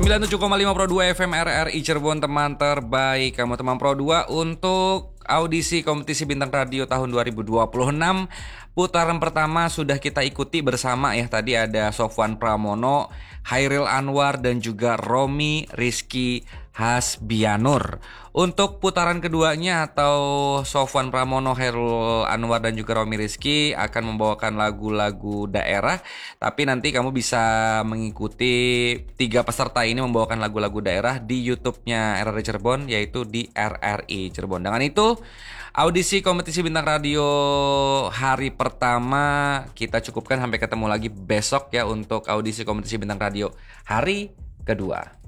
97,5 Pro 2 FM RRI Cirebon, teman terbaik kamu teman Pro 2 untuk audisi kompetisi bintang radio tahun 2026. Putaran pertama sudah kita ikuti bersama ya. Tadi ada Sofwan Pramono, Hairil Anwar dan juga Romi Rizky Hasbianur. Untuk putaran keduanya atau Sofwan Pramono, Hairil Anwar dan juga Romi Rizky akan membawakan lagu-lagu daerah. Tapi nanti kamu bisa mengikuti 3 peserta ini membawakan lagu-lagu daerah di YouTube-nya RRI Cirebon, yaitu di RRI Cirebon. Dengan itu audisi kompetisi bintang radio hari pertama kita cukupkan, sampai ketemu lagi besok ya untuk audisi kompetisi bintang radio hari kedua.